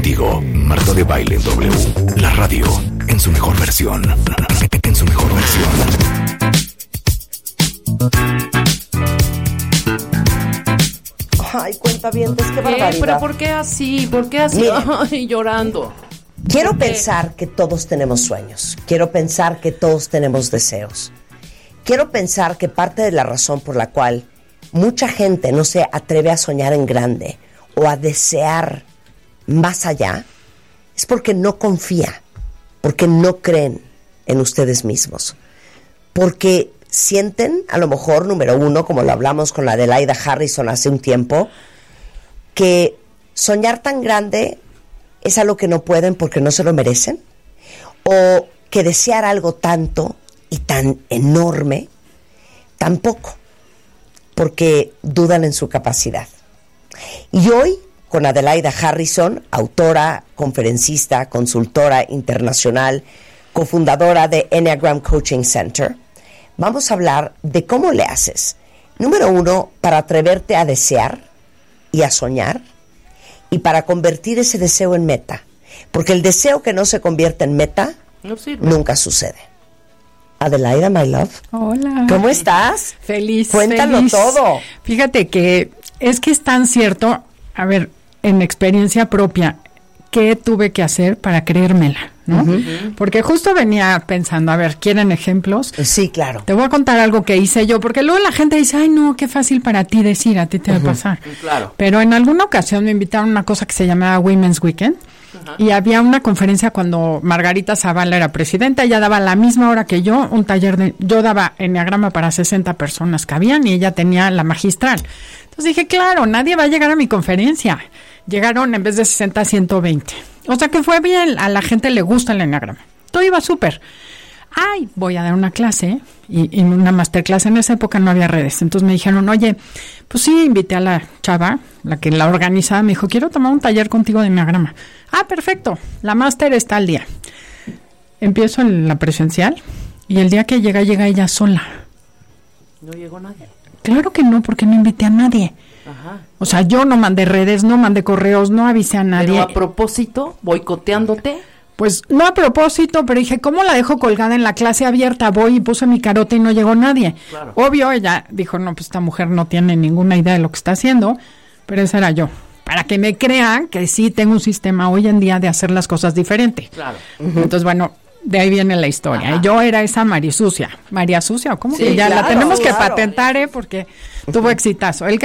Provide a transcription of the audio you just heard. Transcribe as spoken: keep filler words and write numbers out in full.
contigo, Marta de Baile W, la radio en su mejor versión. En su mejor versión. Ay, cuentavientes, qué ¿Qué? barbaridad. ¿Pero por qué así? ¿Por qué así? Mira, Ay, llorando. Quiero ¿Por qué? pensar que todos tenemos sueños. Quiero pensar que todos tenemos deseos. Quiero pensar que parte de la razón por la cual mucha gente no se atreve a soñar en grande o a desear más allá es porque no confía, porque no creen en ustedes mismos, porque sienten, a lo mejor, número uno, como lo hablamos con la Adelaida Harrison hace un tiempo, que soñar tan grande es algo que no pueden porque no se lo merecen, o que desear algo tanto y tan enorme, tampoco, porque dudan en su capacidad. Y hoy, con Adelaida Harrison, autora, conferencista, consultora internacional, cofundadora de Enneagram Coaching Center, vamos a hablar de cómo le haces, número uno, para atreverte a desear y a soñar, y para convertir ese deseo en meta. Porque el deseo que no se convierte en meta No sirve. nunca sucede. Adelaida, my love. Hola. ¿Cómo estás? Feliz. Cuéntalo feliz. todo. Fíjate que es que es tan cierto, a ver, en experiencia propia, ¿qué tuve que hacer para creérmela? ¿No? Uh-huh. Porque justo venía pensando, a ver, ¿quieren ejemplos? Sí, claro. Te voy a contar algo que hice yo, porque luego la gente dice, ay, no, qué fácil para ti decir, a ti te uh-huh. va a pasar. Claro. Pero en alguna ocasión me invitaron a una cosa que se llamaba Women's Weekend, uh-huh. y había una conferencia cuando Margarita Zavala era presidenta, ella daba a la misma hora que yo, un taller de, yo daba enneagrama para sesenta personas que habían, y ella tenía la magistral. Entonces dije, claro, nadie va a llegar a mi conferencia. Llegaron en vez de sesenta a ciento veinte. O sea que fue bien, a la gente le gusta el enneagrama. Todo iba súper. Ay, voy a dar una clase, y, y una masterclass. En esa época no había redes. Entonces me dijeron, oye, pues sí, invité a la chava, la que la organizaba, me dijo, quiero tomar un taller contigo de enneagrama. Ah, perfecto, la máster está al día. Empiezo en la presencial, y el día que llega, llega ella sola. No llegó nadie. Claro que no, porque no invité a nadie. Ajá. O sea, yo no mandé redes, no mandé correos, no avisé a nadie. Pero a propósito, boicoteándote. Pues no a propósito, pero dije, ¿cómo la dejo colgada en la clase abierta? Voy y puse mi carota y no llegó nadie. Claro. Obvio, ella dijo, no, pues esta mujer no tiene ninguna idea de lo que está haciendo, pero esa era yo. Para que me crean que sí tengo un sistema hoy en día de hacer las cosas diferente. Claro. Uh-huh. Entonces, bueno, de ahí viene la historia. Ajá. Yo era esa María Sucia. María Sucia, ¿o cómo? Sí, que ya claro, la tenemos claro. que patentar, ¿eh? Porque tuvo exitazo. El